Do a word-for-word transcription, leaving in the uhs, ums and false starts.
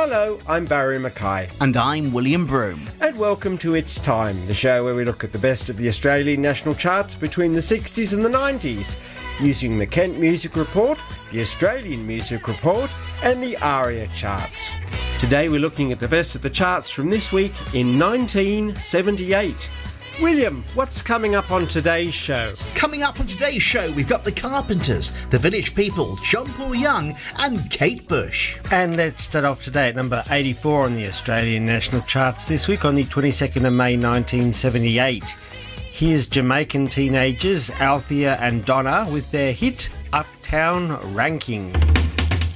Hello, I'm Barry Mackay. And I'm William Broome. And welcome to It's Time, the show where we look at the best of the Australian national charts between the sixties and the nineties, using the Kent Music Report, the Australian Music Report, and the ARIA charts. Today we're looking at the best of the charts from this week in nineteen seventy-eight. William, what's coming up on today's show? Coming up on today's show, we've got the Carpenters, the Village People, John Paul Young and Kate Bush. And let's start off today at number eighty-four on the Australian national charts this week on the twenty-second of May nineteen seventy-eight. Here's Jamaican teenagers Althea and Donna with their hit Uptown Ranking.